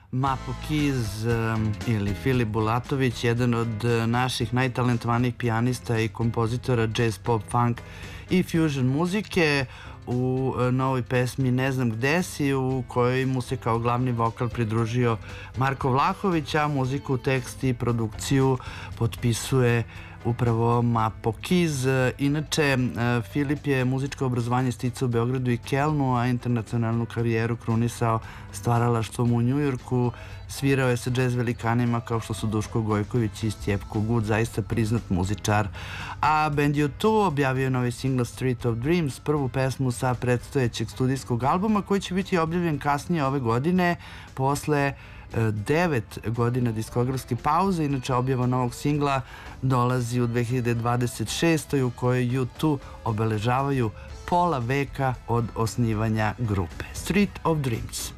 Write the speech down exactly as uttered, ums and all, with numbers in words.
Mapo Keys um, ili Filip Bulatović, jedan od naših najtalentovanijih pijanista i kompozitora jazz, pop, funk i fusion muzike, u novoj pesmi Ne znam gde si, u kojoj mu se kao glavni vokal pridružio Marko Vlahović, a muziku, tekst i produkciju potpisuje upravo Mapo Keys. Inače, Filip je muzičko obrazovanje sticao u Beogradu i Kelnu, a internacionalnu karijeru krunisao stvaralaštvom u Njujorku. Svirao je sa džez velikanima kao što su Duško Gojković i Stjepko Good, zaista priznat muzičar. A band U dva objavio je novi single Street of Dreams, prvu pesmu sa predstojećeg studijskog albuma koji će biti objavljen kasnije ove godine, posle devet godina diskografske pauze. Inače, objava novog singla dolazi u dve hiljade dvadeset šestoj u kojoj U dva obeležavaju pola veka od osnivanja grupe. Street of Dreams.